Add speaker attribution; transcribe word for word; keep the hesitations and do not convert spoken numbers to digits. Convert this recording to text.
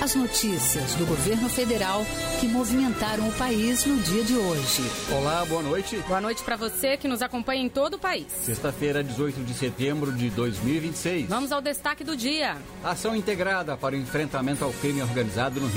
Speaker 1: As notícias do governo federal que movimentaram o país no dia de hoje.
Speaker 2: Olá, boa noite.
Speaker 3: Boa noite para você que nos acompanha em todo o país.
Speaker 2: Sexta-feira, dezoito de setembro de dois mil e vinte e seis.
Speaker 3: Vamos ao destaque do dia.
Speaker 2: Ação integrada para o enfrentamento ao crime organizado no Rio